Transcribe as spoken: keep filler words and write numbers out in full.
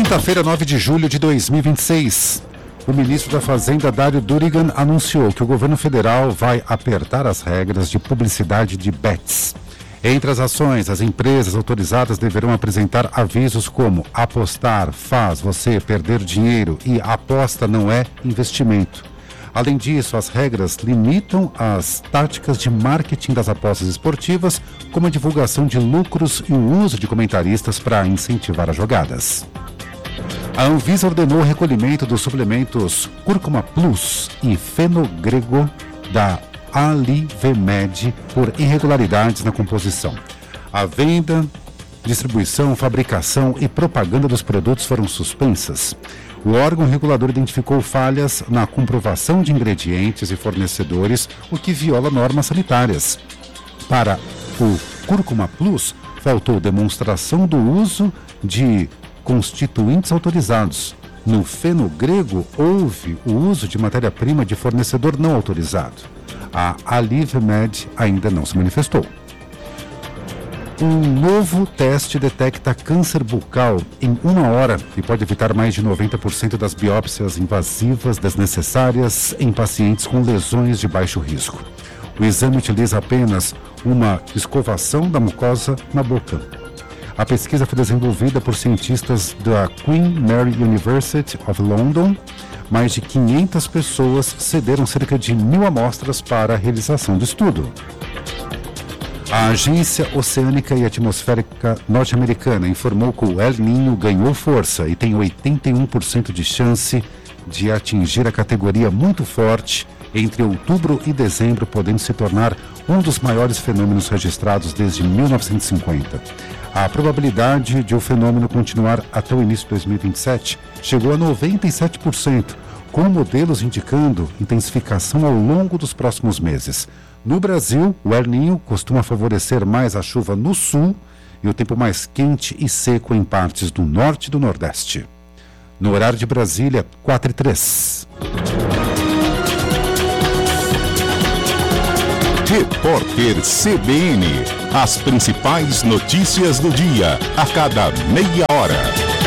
Quinta-feira, nove de julho de dois mil e vinte e seis. O ministro da Fazenda, Dário Durigan, anunciou que o governo federal vai apertar as regras de publicidade de bets. Entre as ações, as empresas autorizadas deverão apresentar avisos como apostar faz você perder dinheiro e aposta não é investimento. Além disso, as regras limitam as táticas de marketing das apostas esportivas, como a divulgação de lucros e o uso de comentaristas para incentivar as jogadas. A Anvisa ordenou o recolhimento dos suplementos Cúrcuma Plus e Fenogrego da Alivemed por irregularidades na composição. A venda, distribuição, fabricação e propaganda dos produtos foram suspensas. O órgão regulador identificou falhas na comprovação de ingredientes e fornecedores, o que viola normas sanitárias. Para o Cúrcuma Plus, faltou demonstração do uso de constituintes autorizados. No Fenogrego, houve o uso de matéria-prima de fornecedor não autorizado. A Alivemed ainda não se manifestou. Um novo teste detecta câncer bucal em uma hora e pode evitar mais de noventa por cento das biópsias invasivas desnecessárias em pacientes com lesões de baixo risco. O exame utiliza apenas uma escovação da mucosa na boca. A pesquisa foi desenvolvida por cientistas da Queen Mary University of London. Mais de quinhentas pessoas cederam cerca de mil amostras para a realização do estudo. A Agência Oceânica e Atmosférica Norte-Americana informou que o El Niño ganhou força e tem oitenta e um por cento de chance de atingir a categoria muito forte entre outubro e dezembro, podendo se tornar um dos maiores fenômenos registrados desde mil novecentos e cinquenta. A probabilidade de o fenômeno continuar até o início de dois mil e vinte e sete chegou a noventa e sete por cento, com modelos indicando intensificação ao longo dos próximos meses. No Brasil, o El Niño costuma favorecer mais a chuva no sul e o tempo mais quente e seco em partes do norte e do nordeste. No horário de Brasília, quatro e três. Repórter C B N. As principais notícias do dia, a cada meia hora.